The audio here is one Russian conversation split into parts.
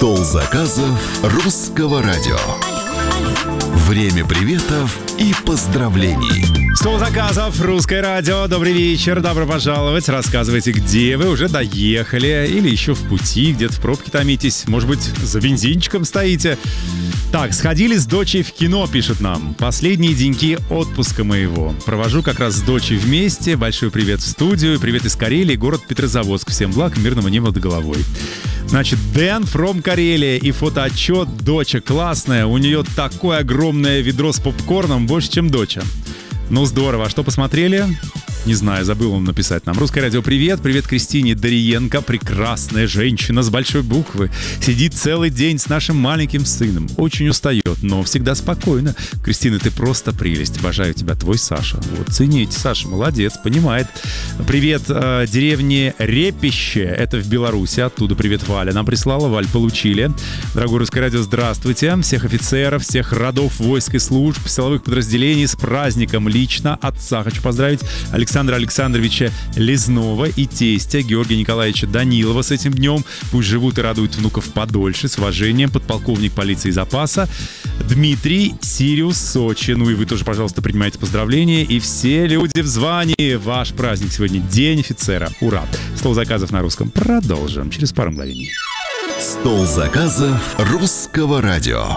Стол заказов русского радио. Время приветов и поздравлений. Стол заказов, русское радио. Добрый вечер, добро пожаловать. Рассказывайте, где вы уже доехали или еще в пути, где-то в пробке томитесь. Может быть, за бензинчиком стоите. Так, сходили с дочей в кино, пишет нам. Последние деньки отпуска моего. Провожу как раз с дочей вместе. Большой привет в студию. Привет из Карелии, город Петрозаводск. Всем благ и мирного неба над головой. Значит, Дэн from Карелия и фотоотчет. Доча классная. У нее такое огромное ведро с попкорном, больше, чем доча. Ну, здорово. А что посмотрели? Не знаю, забыл вам написать нам. Русское радио, привет. Привет Кристине Дариенко. Прекрасная женщина с большой буквы. Сидит целый день с нашим маленьким сыном. Очень устает, но всегда спокойно. Кристина, ты просто прелесть. Обожаю тебя, твой Саша. Вот, цените. Саша молодец, понимает. Привет деревне Репище. Это в Беларуси. Оттуда привет Валя нам прислала. Валь, получили. Дорогое Русское радио, здравствуйте. Всех офицеров, всех родов войск и служб, силовых подразделений с праздником. Лично отца хочу поздравить. Александра Александровича Лезнова и тестя Георгия Николаевича Данилова с этим днем. Пусть живут и радуют внуков подольше. С уважением, подполковник полиции запаса Дмитрий Сириус Сочи. Ну и вы тоже, пожалуйста, принимайте поздравления. И все люди в звании. Ваш праздник сегодня День офицера. Ура! Стол заказов на русском. Продолжим через пару мгновений. Стол заказов русского радио.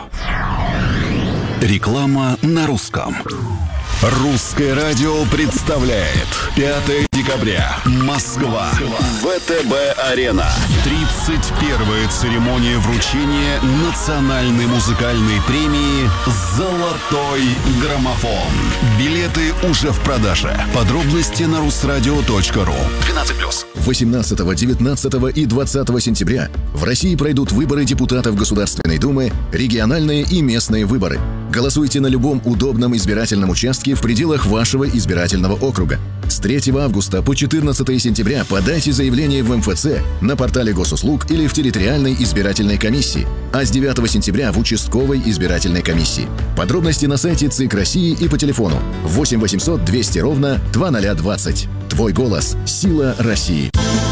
Реклама на русском. Русское радио представляет 5 декабря. Москва. ВТБ-арена. 31-я церемония вручения национальной музыкальной премии «Золотой граммофон». Билеты уже в продаже. Подробности на russradio.ru. 12+. 18, 19 и 20 сентября в России пройдут выборы депутатов Государственной Думы, региональные и местные выборы. Голосуйте на любом удобном избирательном участке в пределах вашего избирательного округа. С 3 августа по 14 сентября подайте заявление в МФЦ, на портале госуслуг или в территориальной избирательной комиссии, а с 9 сентября в участковой избирательной комиссии. Подробности на сайте ЦИК России и по телефону 8 800 200 ровно 2020. Твой голос – сила России.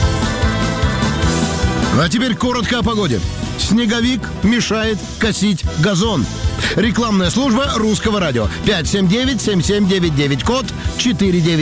А теперь коротко о погоде. Снеговик мешает косить газон. Рекламная служба русского радио. 579-7799, код 49.